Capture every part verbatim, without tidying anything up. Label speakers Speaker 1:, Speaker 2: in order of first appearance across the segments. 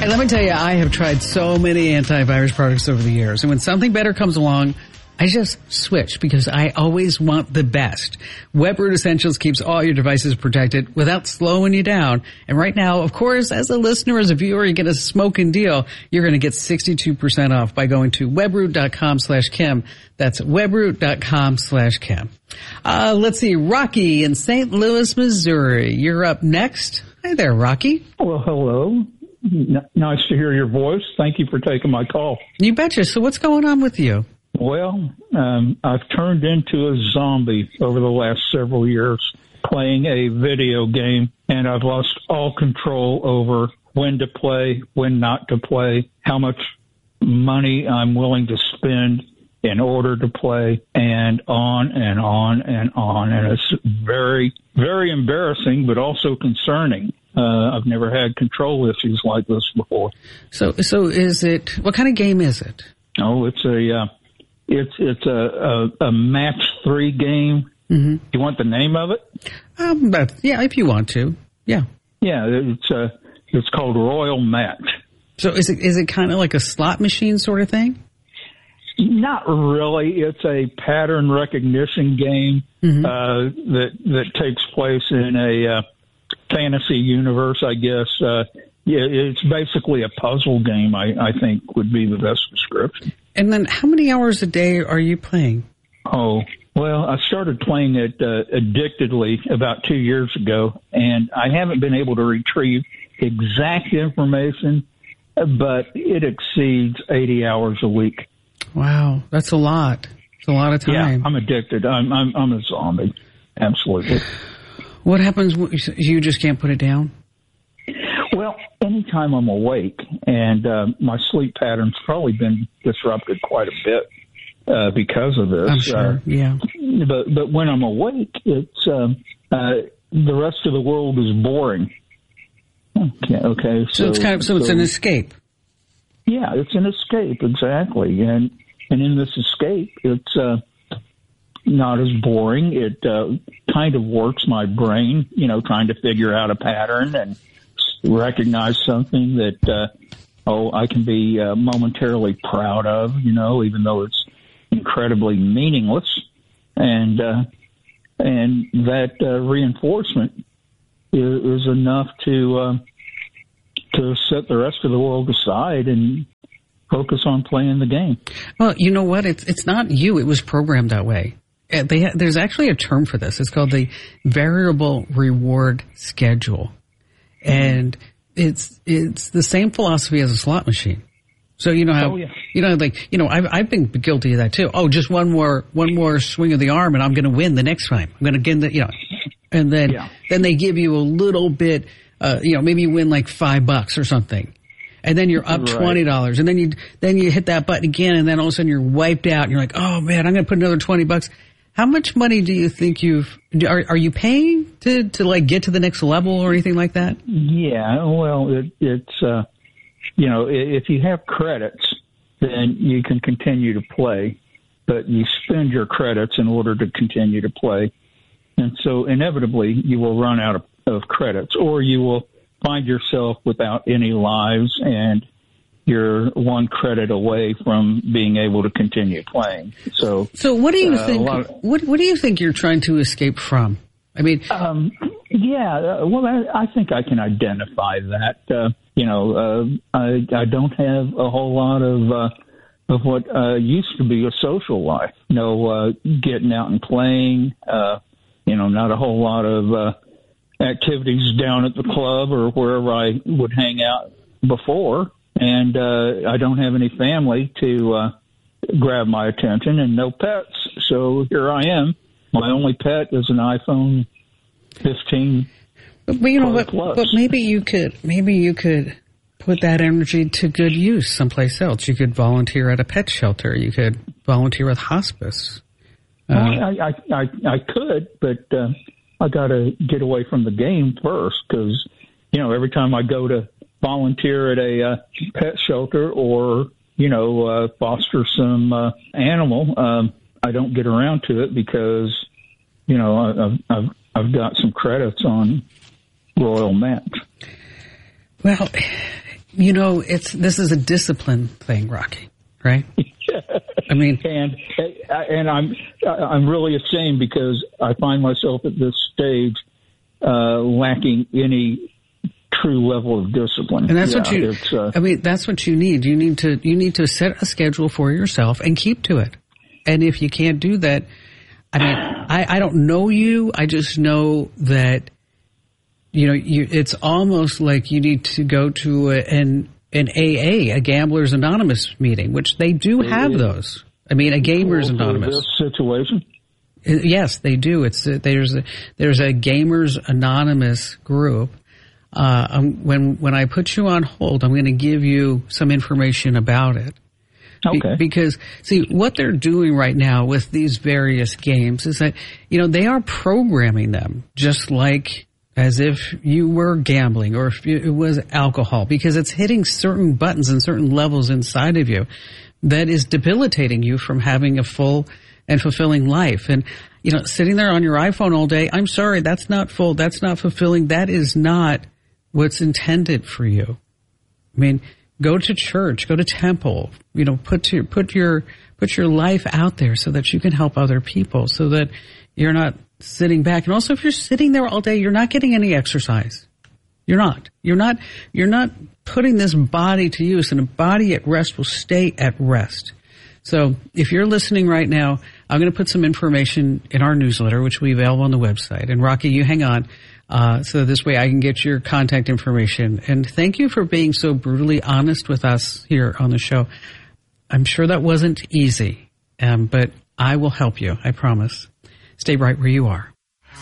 Speaker 1: Hey, let me tell you, I have tried so many antivirus products over the years, and when something better comes along, I just switch because I always want the best. WebRoot Essentials keeps all your devices protected without slowing you down. And right now, of course, as a listener, as a viewer, you get a smoking deal. You're going to get sixty-two percent off by going to webroot.com slash Kim. That's webroot.com slash Kim. Uh, let's see, Rocky in Saint Louis, Missouri. You're up next. Hi there, Rocky.
Speaker 2: Well, hello. N- nice to hear your voice. Thank you for taking my call.
Speaker 1: You betcha. So what's going on with you?
Speaker 2: Well, um, I've turned into a zombie over the last several years playing a video game, and I've lost all control over when to play, when not to play, how much money I'm willing to spend in order to play, and on and on and on. And it's very, very embarrassing, but also concerning. Uh, I've never had control issues like this before.
Speaker 1: So, so is it, what kind of game is it?
Speaker 2: Oh, it's a, uh, it's, it's a, a, a match three game. Mm-hmm. You want the name of it?
Speaker 1: Um, but yeah, if you want to. Yeah.
Speaker 2: Yeah, it's, uh, it's called Royal Match.
Speaker 1: So is it, is it kind of like a slot machine sort of thing?
Speaker 2: Not really. It's a pattern recognition game, mm-hmm. uh, that, that takes place in a, uh, fantasy universe, I guess. Uh, yeah, it's basically a puzzle game, I, I think would be the best description.
Speaker 1: And then how many hours a day are you playing?
Speaker 2: Oh, well, I started playing it uh, addictedly about two years ago, and I haven't been able to retrieve exact information, but it exceeds eighty hours a week.
Speaker 1: Wow, that's a lot. It's a lot of time.
Speaker 2: Yeah, I'm addicted. I'm, I'm, I'm a zombie. Absolutely.
Speaker 1: What happens when you just can't put it down?
Speaker 2: Well, anytime I'm awake, and uh, my sleep pattern's probably been disrupted quite a bit uh, because of this.
Speaker 1: I'm sure,
Speaker 2: uh,
Speaker 1: yeah.
Speaker 2: But but when I'm awake, it's um, uh, the rest of the world is boring. Okay, okay.
Speaker 1: So, so it's kind of so, so it's an escape.
Speaker 2: Yeah, it's an escape, exactly, and and in this escape, it's. Uh, not as boring. It uh, kind of works my brain, you know, trying to figure out a pattern and recognize something that, uh, oh, I can be uh, momentarily proud of, you know, even though it's incredibly meaningless. And uh, and that uh, reinforcement is, is enough to uh, to set the rest of the world aside and focus on playing the game.
Speaker 1: Well, you know what? It's it's not you. It was programmed that way. They ha- there's actually a term for this. It's called the variable reward schedule, and it's it's the same philosophy as a slot machine. So you know how oh, yeah. you know like you know I've I've been guilty of that too. Oh, just one more one more swing of the arm, and I'm going to win the next time. I'm going to get the you know, and then yeah. then they give you a little bit. Uh, you know, maybe you win like five bucks or something. And then you're up right. twenty dollars, and then you then you hit that button again, and then all of a sudden you're wiped out, and you're like, oh man, I'm going to put another twenty bucks. How much money do you think you've, are, are you paying to, to like get to the next level or anything like that?
Speaker 2: Yeah, well, it, it's, uh, you know, if you have credits, then you can continue to play, but you spend your credits in order to continue to play. And so inevitably you will run out of, of credits, or you will find yourself without any lives, and you're one credit away from being able to continue playing. So,
Speaker 1: so what do you
Speaker 2: uh,
Speaker 1: think?
Speaker 2: Of,
Speaker 1: what What do you think you're trying to escape from? I mean,
Speaker 2: um, yeah. Uh, well, I, I think I can identify that. Uh, you know, uh, I I don't have a whole lot of uh, of what uh, used to be a social life. You know, uh, getting out and playing. Uh, you know, not a whole lot of uh, activities down at the club or wherever I would hang out before. And uh, I don't have any family to uh, grab my attention, and no pets. So here I am. My only pet is an iPhone fifteen.
Speaker 1: But, but you know what? But, but maybe you could. Maybe you could put that energy to good use someplace else. You could volunteer at a pet shelter. You could volunteer with hospice.
Speaker 2: Uh, well, I, I, I, I could, but uh, I got to get away from the game first, because you know every time I go to volunteer at a uh, pet shelter or, you know, uh, foster some uh, animal, um, I don't get around to it because, you know, I've, I've, I've got some credits on Royal Match.
Speaker 1: Well, You know, it's this is a discipline thing, Rocky, right? I mean,
Speaker 2: and and I'm I'm really ashamed because I find myself at this stage uh, lacking any true level of discipline.
Speaker 1: And that's
Speaker 2: yeah,
Speaker 1: what you. Uh, I mean, that's what you need. You need to you need to set a schedule for yourself and keep to it. And if you can't do that, I mean, I, I don't know you. I just know that, you know, you, it's almost like you need to go to a, an an A A, a Gamblers Anonymous meeting, which they do have those. I mean, a Gamers Anonymous
Speaker 2: this situation.
Speaker 1: Yes, they do. It's a, there's a there's a Gamers Anonymous group. Uh, um, when when I put you on hold, I'm going to give you some information about it.
Speaker 2: Okay.
Speaker 1: Be- because, see, what they're doing right now with these various games is that, you know, they are programming them just like as if you were gambling or if you, it was alcohol, because it's hitting certain buttons and certain levels inside of you that is debilitating you from having a full and fulfilling life. And, you know, sitting there on your iPhone all day, I'm sorry, that's not full, that's not fulfilling, that is not what's intended for you. I mean, go to church, go to temple, you know, put your, put your, put your life out there so that you can help other people, so that you're not sitting back. And also, if you're sitting there all day, you're not getting any exercise. You're not, you're not, you're not putting this body to use, and a body at rest will stay at rest. So if you're listening right now, I'm going to put some information in our newsletter, which will be available on the website. And Rocky, you hang on. Uh, so this way I can get your contact information. And thank you for being so brutally honest with us here on the show. I'm sure that wasn't easy, um, but I will help you. I promise. Stay right where you are.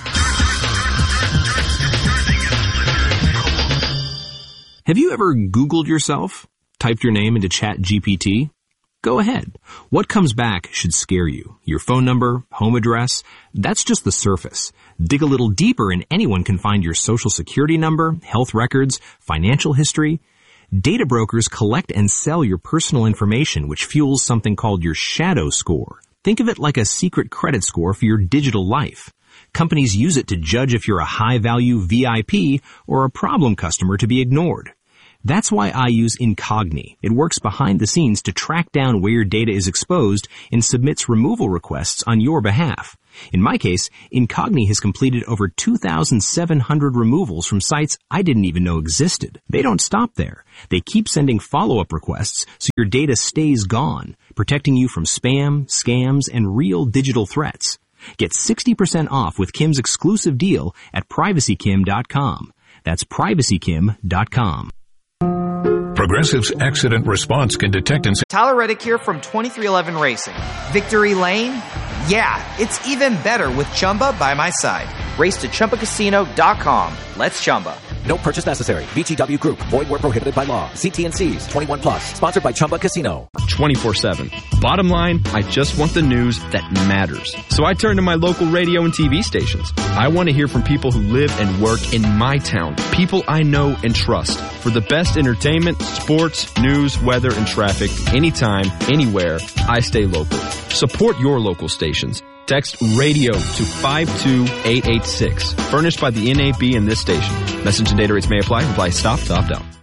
Speaker 3: Have you ever Googled yourself? Typed your name into Chat G P T? Go ahead. What comes back should scare you. Your phone number, home address, that's just the surface. Dig a little deeper and anyone can find your social security number, health records, financial history. Data brokers collect and sell your personal information, which fuels something called your shadow score. Think of it like a secret credit score for your digital life. Companies use it to judge if you're a high-value V I P or a problem customer to be ignored. That's why I use Incogni. It works behind the scenes to track down where your data is exposed and submits removal requests on your behalf. In my case, Incogni has completed over two thousand seven hundred removals from sites I didn't even know existed. They don't stop there. They keep sending follow-up requests so your data stays gone, protecting you from spam, scams, and real digital threats. Get sixty percent off with Kim's exclusive deal at privacy kim dot com. That's privacy kim dot com.
Speaker 4: Progressive's accident response can detect and...
Speaker 5: Tyler Reddick here from twenty-three eleven Racing. Victory Lane? Yeah, it's even better with Chumba by my side. Race to Chumba Casino dot com. Let's Chumba.
Speaker 6: No purchase necessary. V G W Group. Void where prohibited by law. See T and C's. twenty-one plus. Sponsored by Chumba Casino.
Speaker 7: twenty-four seven. Bottom line, I just want the news that matters. So I turn to my local radio and T V stations. I want to hear from people who live and work in my town. People I know and trust. For the best entertainment, sports, news, weather, and traffic, anytime, anywhere, I stay local. Support your local stations. Text radio to five two eight eight six. Furnished by the N A B and this station. Message and data rates may apply. Apply stop to opt out.